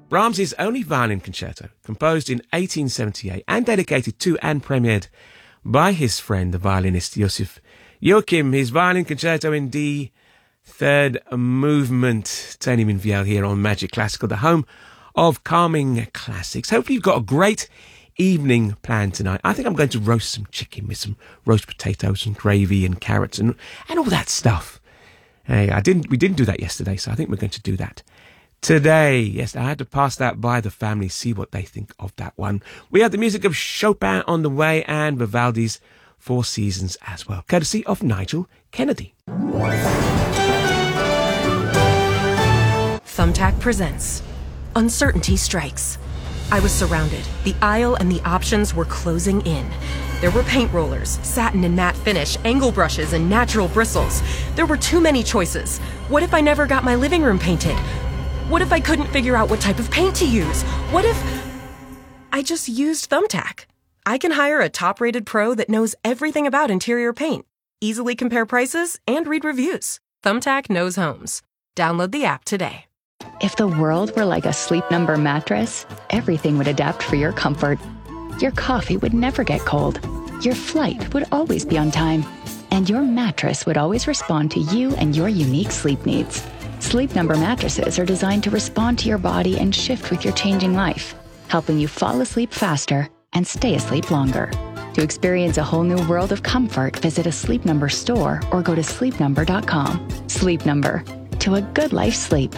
Brahms' only violin concerto, composed in 1878 and dedicated to and premiered by his friend, the violinist Joseph Joachim. His violin concerto in D, third movement. Tony Minviel here on Magic Classical, the home of calming classics. Hopefully you've got a great evening planned tonight. I think I'm going to roast some chicken with some roast potatoes and gravy and carrots and all that stuff. Hey, we didn't do that yesterday, so I think we're going to do that today. Yes, I had to pass that by the family, see what they think of that one. We have the music of Chopin on the way and Vivaldi's Four Seasons as well, courtesy of Nigel Kennedy. Thumbtack presents Uncertainty Strikes. I was surrounded. The aisle and the options were closing in. There were paint rollers, satin and matte finish, angle brushes, and natural bristles. There were too many choices. What if I never got my living room painted? What if I couldn't figure out what type of paint to use? What if I just used Thumbtack? I can hire a top-rated pro that knows everything about interior paint, easily compare prices, and read reviews. Thumbtack knows homes. Download the app today. If the world were like a Sleep Number mattress, everything would adapt for your comfort. Your coffee would never get cold. Your flight would always be on time. And your mattress would always respond to you and your unique sleep needs. Sleep Number mattresses are designed to respond to your body and shift with your changing life, helping you fall asleep faster and stay asleep longer. To experience a whole new world of comfort, visit a Sleep Number store or go to sleepnumber.com. Sleep Number. To a good life sleep.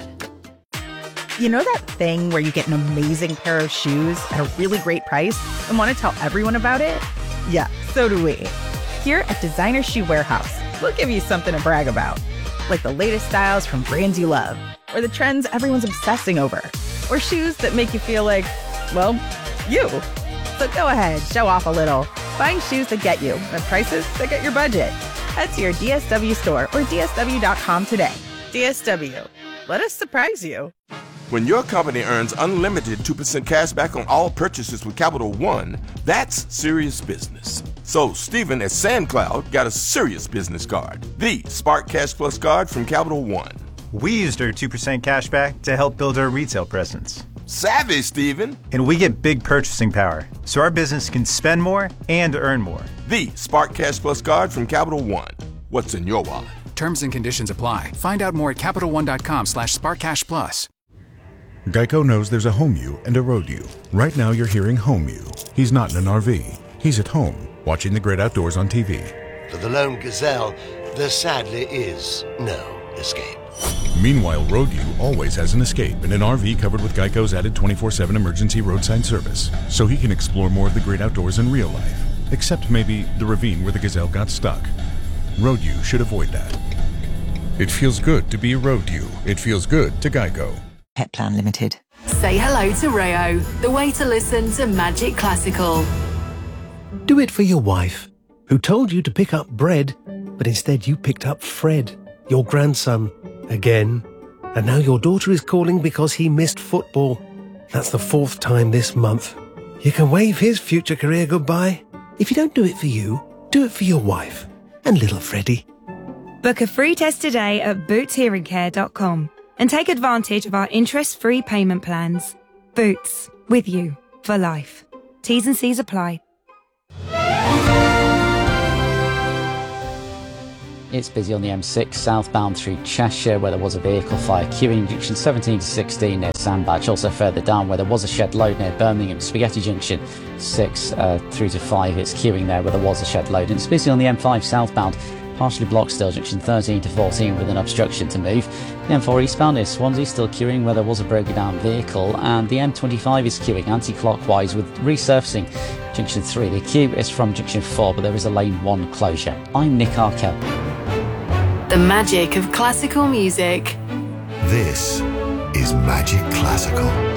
You know that thing where you get an amazing pair of shoes at a really great price and want to tell everyone about it? Yeah, so do we. Here at Designer Shoe Warehouse, we'll give you something to brag about. Like the latest styles from brands you love, or the trends everyone's obsessing over, or shoes that make you feel like, well, you. So go ahead, show off a little. Find shoes that get you at prices that get your budget. Head to your DSW store or DSW.com today. DSW. Let us surprise you. When your company earns unlimited 2% cash back on all purchases with Capital One, that's serious business. So Stephen at SandCloud got a serious business card, the Spark Cash Plus card from Capital One. We used our 2% cash back to help build our retail presence. Savvy, Stephen. And we get big purchasing power, so our business can spend more and earn more. The Spark Cash Plus card from Capital One. What's in your wallet? Terms and conditions apply. Find out more at CapitalOne.com/SparkCashPlus. Geico knows there's a home you and a road you. Right now you're hearing home you. He's not in an RV. He's at home, watching the great outdoors on TV. For the lone gazelle, there sadly is no escape. Meanwhile, road you always has an escape in an RV covered with Geico's added 24/7 emergency roadside service, so he can explore more of the great outdoors in real life. Except maybe the ravine where the gazelle got stuck. Road you should avoid that. It feels good to be road you. It feels good to Geico. Pet Plan Limited. Say hello to Rayo, the way to listen to Magic Classical. Do it for your wife, who told you to pick up bread, but instead you picked up Fred, your grandson, again. And now your daughter is calling because he missed football. That's the 4th time this month. You can wave his future career goodbye. If you don't do it for you, do it for your wife and little Freddie. Book a free test today at bootshearingcare.com and take advantage of our interest-free payment plans. Boots, with you for life. T's and C's apply. It's busy on the M6 southbound through Cheshire where there was a vehicle fire queuing junction 17 to 16 near Sandbach. Also further down where there was a shed load near Birmingham. Spaghetti junction 6 through to 5. It's queuing there where there was a shed load. And it's busy on the M5 southbound. Partially blocked still, junction 13 to 14 with an obstruction to move. The M4 eastbound is Swansea still queuing where there was a broken down vehicle, and the M25 is queuing anti-clockwise with resurfacing junction 3. The queue is from junction 4, but there is a lane 1 closure. I'm Nick Arkell. The magic of classical music. This is Magic Classical.